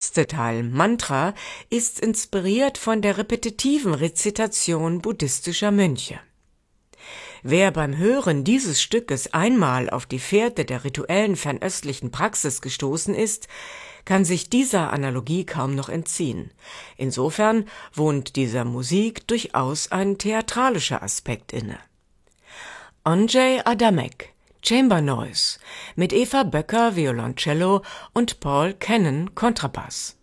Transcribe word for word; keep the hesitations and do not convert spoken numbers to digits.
erste Teil, Mantra, ist inspiriert von der repetitiven Rezitation buddhistischer Mönche. Wer beim Hören dieses Stückes einmal auf die Fährte der rituellen fernöstlichen Praxis gestoßen ist, kann sich dieser Analogie kaum noch entziehen. Insofern wohnt dieser Musik durchaus ein theatralischer Aspekt inne. Ondřej Adamek, Chamber Noise, mit Eva Böcker Violoncello und Paul Cannon Kontrabass.